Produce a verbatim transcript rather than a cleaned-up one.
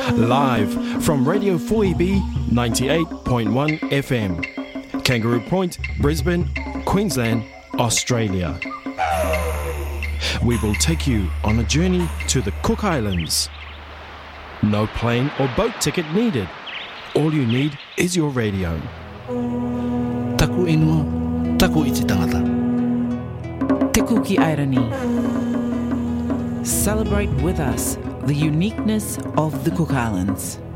Live from Radio four E B ninety-eight point one F M, Kangaroo Point, Brisbane, Queensland, Australia. We will take you on a journey to the Cook Islands. No plane or boat ticket needed. All you need is your radio. Taku inua, taku iti tangata. Te Kuki Airani. Celebrate with us the uniqueness of the Cook Islands.